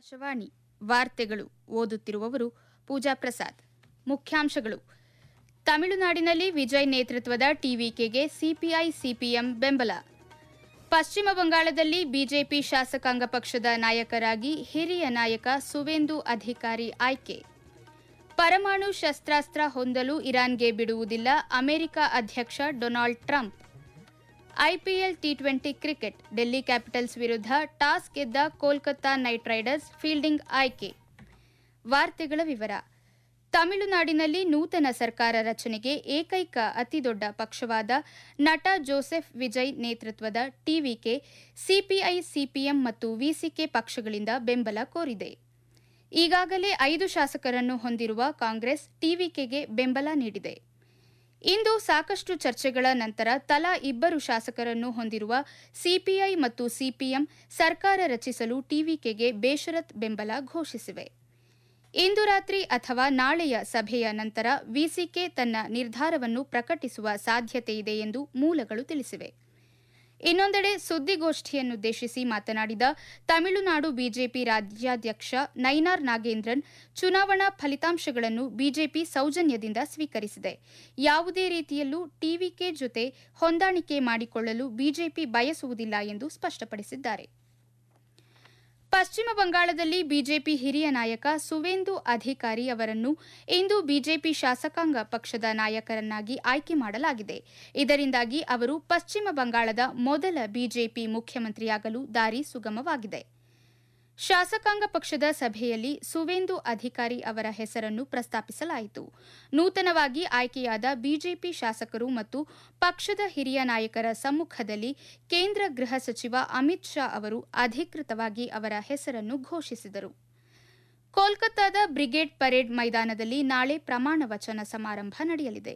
ಆಕಾಶವಾಣಿ ವಾರ್ತೆಗಳು ಓದುತ್ತಿರುವವರು ಪೂಜಾ ಪ್ರಸಾದ್. ಮುಖ್ಯಾಂಶಗಳು. ತಮಿಳುನಾಡಿನಲ್ಲಿ ವಿಜಯ್ ನೇತೃತ್ವದ ಟಿವಿಕೆಗೆ ಸಿಪಿಐ ಸಿಪಿಎಂ ಬೆಂಬಲ. ಪಶ್ಚಿಮ ಬಂಗಾಳದಲ್ಲಿ ಬಿಜೆಪಿ ಶಾಸಕಾಂಗ ಪಕ್ಷದ ನಾಯಕರಾಗಿ ಹಿರಿಯ ನಾಯಕ ಸುವೇಂದು ಅಧಿಕಾರಿ ಆಯ್ಕೆ. ಪರಮಾಣು ಶಸ್ತ್ರಾಸ್ತ್ರ ಹೊಂದಲು ಇರಾನ್ಗೆ ಬಿಡುವುದಿಲ್ಲ ಅಮೆರಿಕ ಅಧ್ಯಕ್ಷ Donald Trump. IPL T20 cricket Delhi capitals ವಿರುದ್ಧ ಟಾಸ್ ಗೆದ್ದ ಕೋಲ್ಕತಾ ನೈಟ್ ರೈಡರ್ಸ್ ಫೀಲ್ಡಿಂಗ್ ಆಯ್ಕೆ. ವಾರ್ತೆಗಳ ವಿವರ. ತಮಿಳುನಾಡಿನಲ್ಲಿ ನೂತನ ಸರ್ಕಾರ ರಚನೆಗೆ ಏಕೈಕ ಅತಿದೊಡ್ಡ ಪಕ್ಷವಾದ ನಟ ಜೋಸೆಫ್ ವಿಜಯ್ ನೇತೃತ್ವದ ಟಿವಿಕೆ ಸಿಪಿಐ ಸಿಪಿಎಂ ಮತ್ತು ವಿಸಿಕೆ ಪಕ್ಷಗಳಿಂದ ಬೆಂಬಲ ಕೋರಿದೆ. ಈಗಾಗಲೇ 5 ಶಾಸಕರನ್ನು ಹೊಂದಿರುವ ಕಾಂಗ್ರೆಸ್ ಟಿವಿಕೆಗೆ ಬೆಂಬಲ ನೀಡಿದೆ. ಇಂದು ಸಾಕಷ್ಟು ಚರ್ಚೆಗಳ ನಂತರ ತಲಾ 2 ಶಾಸಕರನ್ನು ಹೊಂದಿರುವ ಸಿಪಿಐ ಮತ್ತು ಸಿಪಿಎಂ ಸರ್ಕಾರ ರಚಿಸಲು ಟಿವಿಕೆಗೆ ಬೇಷರತ್ ಬೆಂಬಲ ಘೋಷಿಸಿವೆ. ಇಂದು ರಾತ್ರಿ ಅಥವಾ ನಾಳೆಯ ಸಭೆಯ ನಂತರ ವಿಸಿಕೆ ತನ್ನ ನಿರ್ಧಾರವನ್ನು ಪ್ರಕಟಿಸುವ ಸಾಧ್ಯತೆಯಿದೆ ಎಂದು ಮೂಲಗಳು ತಿಳಿಸಿವೆ. ಇನ್ನೊಂದೆಡೆ ಸುದ್ದಿಗೋಷ್ಠಿಯನ್ನುದ್ದೇಶಿಸಿ ಮಾತನಾಡಿದ ತಮಿಳುನಾಡು ಬಿಜೆಪಿ ರಾಜ್ಯಾಧ್ಯಕ್ಷ ನೈನಾರ್ ನಾಗೇಂದ್ರನ್, ಚುನಾವಣಾ ಫಲಿತಾಂಶಗಳನ್ನು ಬಿಜೆಪಿ ಸೌಜನ್ಯದಿಂದ ಸ್ವೀಕರಿಸಿದೆ. ಯಾವುದೇ ರೀತಿಯಲ್ಲೂ ಟಿವಿಕೆ ಜೊತೆ ಹೊಂದಾಣಿಕೆ ಮಾಡಿಕೊಳ್ಳಲು ಬಿಜೆಪಿ ಬಯಸುವುದಿಲ್ಲ ಎಂದು ಸ್ಪಷ್ಟಪಡಿಸಿದ್ದಾರೆ. ಪಶ್ಚಿಮ ಬಂಗಾಳದಲ್ಲಿ ಬಿಜೆಪಿ ಹಿರಿಯ ನಾಯಕ ಸುವೇಂದು ಅಧಿಕಾರಿ ಅವರನ್ನು ಇಂದು ಬಿಜೆಪಿ ಶಾಸಕಾಂಗ ಪಕ್ಷದ ನಾಯಕರನ್ನಾಗಿ ಆಯ್ಕೆ ಮಾಡಲಾಗಿದೆ. ಇದರಿಂದಾಗಿ ಅವರು ಪಶ್ಚಿಮ ಬಂಗಾಳದ ಮೊದಲ ಬಿಜೆಪಿ ಮುಖ್ಯಮಂತ್ರಿಯಾಗಲು ದಾರಿ ಸುಗಮವಾಗಿದೆ. ಶಾಸಕಾಂಗ ಪಕ್ಷದ ಸಭೆಯಲ್ಲಿ ಸುವೇಂದು ಅಧಿಕಾರಿ ಅವರ ಹೆಸರನ್ನು ಪ್ರಸ್ತಾಪಿಸಲಾಯಿತು. ನೂತನವಾಗಿ ಆಯ್ಕೆಯಾದ ಬಿಜೆಪಿ ಶಾಸಕರು ಮತ್ತು ಪಕ್ಷದ ಹಿರಿಯ ನಾಯಕರ ಸಮ್ಮುಖದಲ್ಲಿ ಕೇಂದ್ರ ಗೃಹ ಸಚಿವ ಅಮಿತ್ ಶಾ ಅವರು ಅಧಿಕೃತವಾಗಿ ಅವರ ಹೆಸರನ್ನು ಘೋಷಿಸಿದರು. ಕೋಲ್ಕತಾದ ಬ್ರಿಗೇಡ್ ಪರೇಡ್ ಮೈದಾನದಲ್ಲಿ ನಾಳೆ ಪ್ರಮಾಣ ವಚನ ಸಮಾರಂಭ ನಡೆಯಲಿದೆ.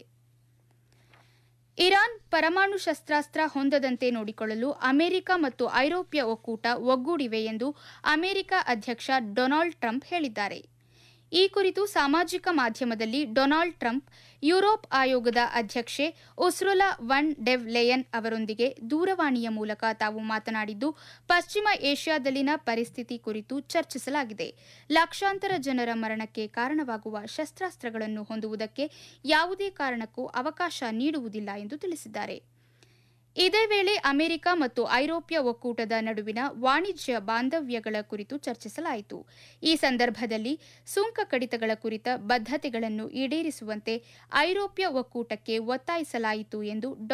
ಇರಾನ್ ಪರಮಾಣು ಶಸ್ತ್ರಾಸ್ತ್ರ ಹೊಂದದಂತೆ ನೋಡಿಕೊಳ್ಳಲು ಅಮೆರಿಕ ಮತ್ತು ಐರೋಪ್ಯ ಒಕ್ಕೂಟ ಒಗ್ಗೂಡಿವೆ ಎಂದು ಅಮೆರಿಕ ಅಧ್ಯಕ್ಷ ಡೊನಾಲ್ಡ್ ಟ್ರಂಪ್ ಹೇಳಿದ್ದಾರೆ. ಈ ಕುರಿತು ಸಾಮಾಜಿಕ ಮಾಧ್ಯಮದಲ್ಲಿ ಡೊನಾಲ್ಡ್ ಟ್ರಂಪ್ ಯುರೋಪ್ ಆಯೋಗದ ಅಧ್ಯಕ್ಷೆ ಉರ್ಸುಲಾ ವನ್ ಡೆರ್ ಲೆಯನ್ ಅವರೊಂದಿಗೆ ದೂರವಾಣಿಯ ಮೂಲಕ ತಾವು ಮಾತನಾಡಿದ್ದು, ಪಶ್ಚಿಮ ಏಷ್ಯಾದಲ್ಲಿನ ಪರಿಸ್ಥಿತಿ ಕುರಿತು ಚರ್ಚಿಸಲಾಗಿದೆ. ಲಕ್ಷಾಂತರ ಜನರ ಮರಣಕ್ಕೆ ಕಾರಣವಾಗುವ ಶಸ್ತ್ರಾಸ್ತ್ರಗಳನ್ನು ಹೊಂದುವುದಕ್ಕೆ ಯಾವುದೇ ಕಾರಣಕ್ಕೂ ಅವಕಾಶ ನೀಡುವುದಿಲ್ಲ ಎಂದು ತಿಳಿಸಿದ್ದಾರೆ. ಇದೇ ವೇಳೆ ಅಮೆರಿಕ ಮತ್ತು ಐರೋಪ್ಯ ಒಕ್ಕೂಟದ ನಡುವಿನ ವಾಣಿಜ್ಯ ಬಾಂಧವ್ಯಗಳ ಕುರಿತು ಚರ್ಚಿಸಲಾಯಿತು. ಈ ಸಂದರ್ಭದಲ್ಲಿ ಸುಂಕ ಕಡಿತಗಳ ಕುರಿತ ಬದ್ಧತೆಗಳನ್ನು ಈಡೇರಿಸುವಂತೆ ಐರೋಪ್ಯ ಒಕ್ಕೂಟಕ್ಕೆ ಒತ್ತಾಯಿಸಲಾಯಿತು ಎಂದು